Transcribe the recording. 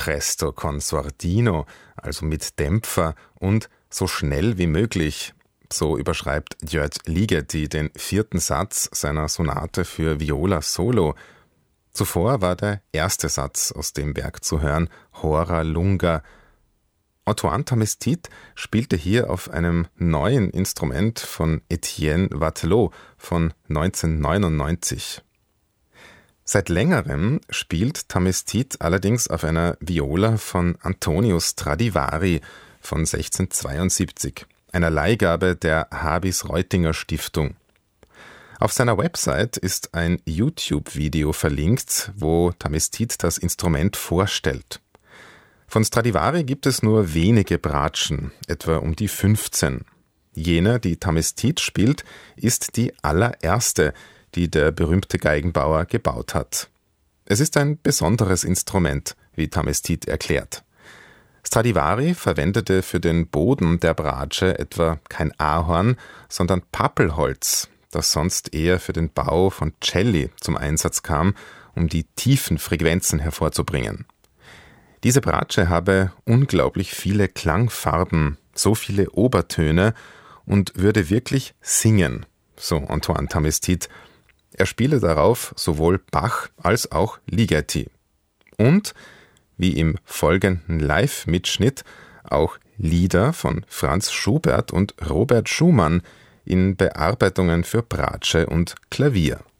presto con sordino, also mit Dämpfer und so schnell wie möglich. So überschreibt György Ligeti den 4. Satz seiner Sonate für Viola Solo. Zuvor war der erste Satz aus dem Werk zu hören, Hora Lunga. Antoine Tamestit spielte hier auf einem neuen Instrument von Etienne Watelot von 1999. Seit längerem spielt Tamestit allerdings auf einer Viola von Antonio Stradivari von 1672, einer Leihgabe der Habis-Reutinger Stiftung. Auf seiner Website ist ein YouTube-Video verlinkt, wo Tamestit das Instrument vorstellt. Von Stradivari gibt es nur wenige Bratschen, etwa um die 15. Jene, die Tamestit spielt, ist die allererste, die der berühmte Geigenbauer gebaut hat. Es ist ein besonderes Instrument, wie Tamestit erklärt. Stradivari verwendete für den Boden der Bratsche etwa kein Ahorn, sondern Pappelholz, das sonst eher für den Bau von Celli zum Einsatz kam, um die tiefen Frequenzen hervorzubringen. Diese Bratsche habe unglaublich viele Klangfarben, so viele Obertöne und würde wirklich singen, so Antoine Tamestit. Er spiele darauf sowohl Bach als auch Ligeti. Und, wie im folgenden Live-Mitschnitt, auch Lieder von Franz Schubert und Robert Schumann in Bearbeitungen für Bratsche und Klavier.